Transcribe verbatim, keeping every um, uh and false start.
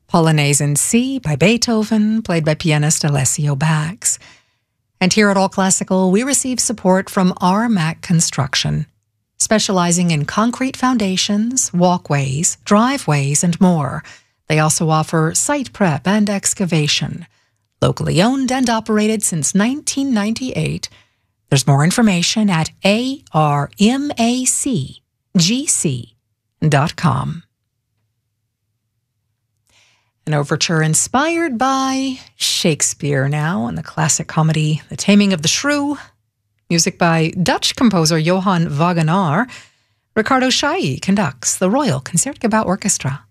Polonaise in C by Beethoven, played by pianist Alessio Bax. And here at All Classical, we receive support from R M A C Construction, specializing in concrete foundations, walkways, driveways, and more. They also offer site prep and excavation. Locally owned and operated since nineteen ninety-eight. There's more information at A R M A C G C dot com. An overture inspired by Shakespeare now in the classic comedy The Taming of the Shrew. Music by Dutch composer Johann Wagenaar. Ricardo Chailly conducts the Royal Concertgebouw Orchestra.